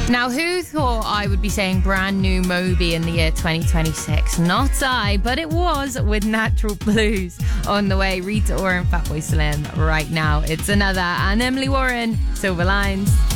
Now, who thought I would be saying brand new Moby in the year 2026? Not I, but it was with Natural Blues on the way. Rita Ora and Fatboy Slim right now. It's another, and Emily Warren, Silver Lines.